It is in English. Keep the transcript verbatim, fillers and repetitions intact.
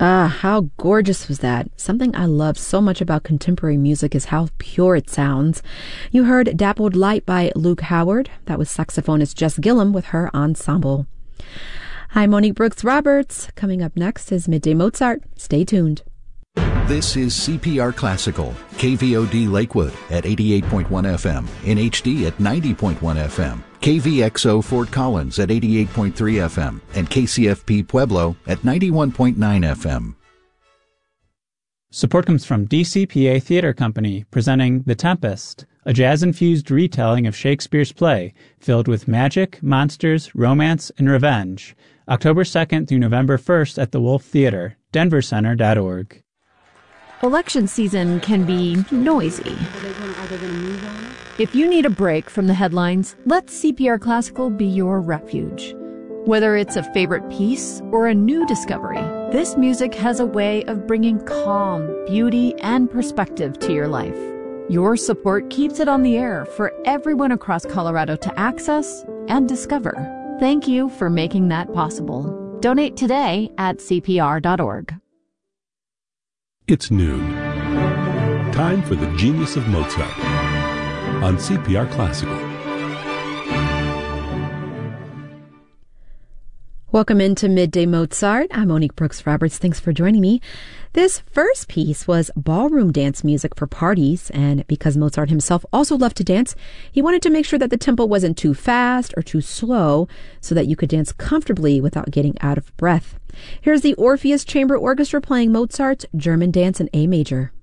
Ah, how gorgeous was that? Something I love so much about contemporary music is how pure it sounds. You heard Dappled Light by Luke Howard. That was saxophonist Jess Gillum with her ensemble. I'm Monique Brooks Roberts. Coming up next is Midday Mozart. Stay tuned. This is C P R Classical, K V O D Lakewood at eighty-eight point one F M, in H D at ninety point one F M, K V X O Fort Collins at eighty-eight point three F M, and K C F P Pueblo at ninety-one point nine F M. Support comes from D C P A Theater Company, presenting The Tempest, a jazz-infused retelling of Shakespeare's play filled with magic, monsters, romance, and revenge. October second through November first at the Wolf Theater, denver center dot org. Election season can be noisy. If you need a break from the headlines, let C P R Classical be your refuge. Whether it's a favorite piece or a new discovery, this music has a way of bringing calm, beauty, and perspective to your life. Your support keeps it on the air for everyone across Colorado to access and discover. Thank you for making that possible. Donate today at C P R dot org. It's noon. Time for the Genius of Mozart on C P R Classical. Welcome into Midday Mozart. I'm Monique Brooks Roberts. Thanks for joining me. This first piece was ballroom dance music for parties, and because Mozart himself also loved to dance, he wanted to make sure that the tempo wasn't too fast or too slow so that you could dance comfortably without getting out of breath. Here's the Orpheus Chamber Orchestra playing Mozart's German Dance in A major.